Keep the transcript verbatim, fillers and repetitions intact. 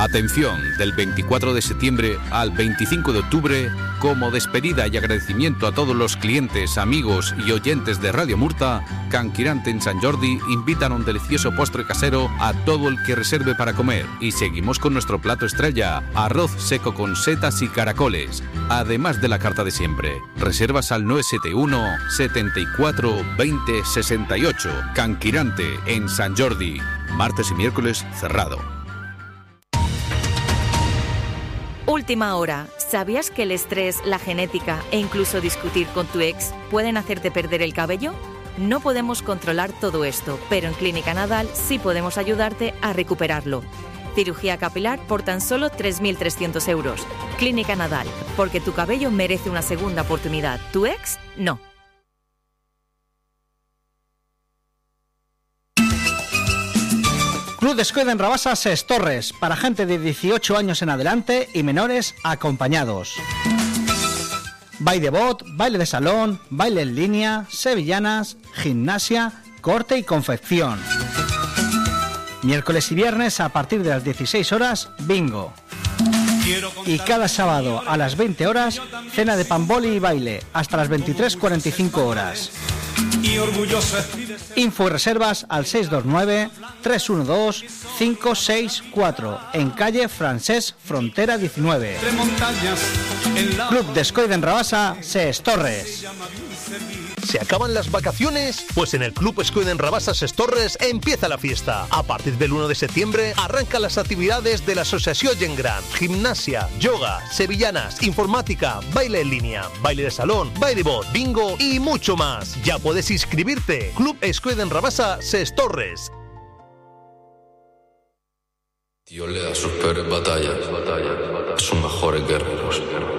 Atención, del veinticuatro de septiembre al veinticinco de octubre, como despedida y agradecimiento a todos los clientes, amigos y oyentes de Radio Murta, Can Quirante en Sant Jordi invitan a un delicioso postre casero a todo el que reserve para comer. Y seguimos con nuestro plato estrella, arroz seco con setas y caracoles, además de la carta de siempre. Reservas al nueve siete uno, setenta y cuatro, veinte, sesenta y ocho. Can Quirante en Sant Jordi, martes y miércoles cerrado. Última hora. ¿Sabías que el estrés, la genética e incluso discutir con tu ex pueden hacerte perder el cabello? No podemos controlar todo esto, pero en Clínica Nadal sí podemos ayudarte a recuperarlo. Cirugía capilar por tan solo tres mil trescientos euros. Clínica Nadal, porque tu cabello merece una segunda oportunidad. ¿Tu ex? No. Club Descuida en Rabasa Ses Torres, para gente de dieciocho años en adelante y menores acompañados. Baile de bot, baile de salón, baile en línea, sevillanas, gimnasia, corte y confección. Miércoles y viernes a partir de las dieciséis horas, bingo. Y cada sábado a las veinte horas, cena de pamboli y baile, hasta las veintitrés cuarenta y cinco horas. Info y reservas al seis dos nueve, tres uno dos, cinco seis cuatro, en calle Francés Frontera diecinueve. Club Descoide en Rabasa, Ses Torres. ¿Se acaban las vacaciones? Pues en el Club Escoide en Rabasa Ses Torres empieza la fiesta. A partir del uno de septiembre arrancan las actividades de la Asociación Gent Gran: gimnasia, yoga, sevillanas, informática, baile en línea, baile de salón, baile de bot, bingo y mucho más. Ya puedes inscribirte. Club Escoide en Rabasa Ses Torres. Dios le da sus peores batallas a sus mejores guerreros.